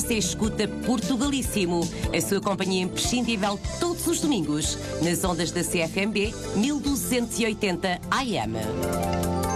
você escuta Portugalíssimo, a sua companhia imprescindível todos os domingos, nas ondas da CFMB 1280 AM.